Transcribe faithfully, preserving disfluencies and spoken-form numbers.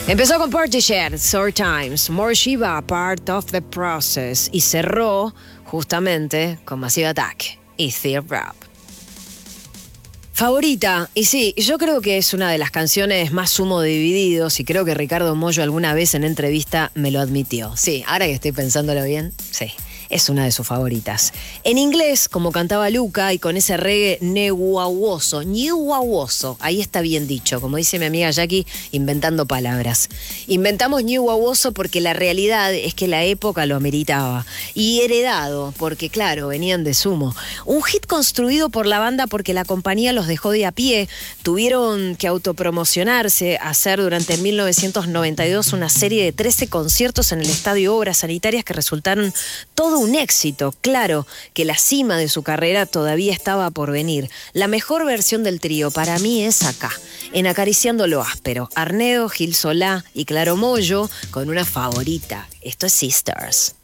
Empezó con Portishead, Sour Times, More Shiva, Part of the Process, y cerró justamente con Massive Attack y Tear Rap. Favorita, y sí, yo creo que es una de las canciones más sumo de Divididos, y creo que Ricardo Mollo alguna vez en entrevista me lo admitió. Sí, ahora que estoy pensándolo bien, sí. Es una de sus favoritas. En inglés, como cantaba Luca, y con ese reggae neguawoso, ñuawoso, ahí está bien dicho, como dice mi amiga Jackie, inventando palabras. Inventamos ñuawoso porque la realidad es que la época lo ameritaba. Y heredado, porque claro, venían de Sumo. Un hit construido por la banda porque la compañía los dejó de a pie, tuvieron que autopromocionarse, hacer durante mil novecientos noventa y dos una serie de trece conciertos en el Estadio Obras Sanitarias que resultaron todo un éxito. Claro que la cima de su carrera todavía estaba por venir. La mejor versión del trío para mí es acá, en Acariciando lo Áspero. Arnedo, Gil Solá y Claro Mollo con una favorita. Esto es Sisters.